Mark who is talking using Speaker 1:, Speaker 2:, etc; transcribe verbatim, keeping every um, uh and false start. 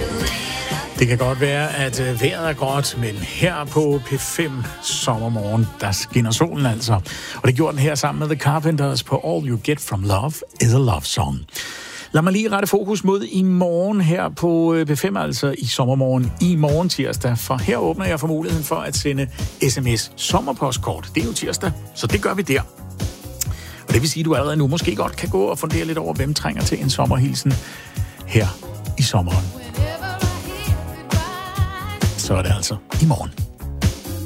Speaker 1: Det kan godt være, at vejret er godt, men her på P fem sommermorgen, der skinner solen altså. Og det gjorde den her sammen med The Carpenters på All You Get From Love is a Love Song. Lad mig lige rette fokus mod i morgen her på P fem, altså i sommermorgen i morgen tirsdag. For her åbner jeg for muligheden for at sende sms sommerpostkort. Det er jo tirsdag, så det gør vi der. Og det vil sige, at du allerede nu måske godt kan gå og fundere lidt over, hvem trænger til en sommerhilsen her i sommeren. Så er det altså i morgen.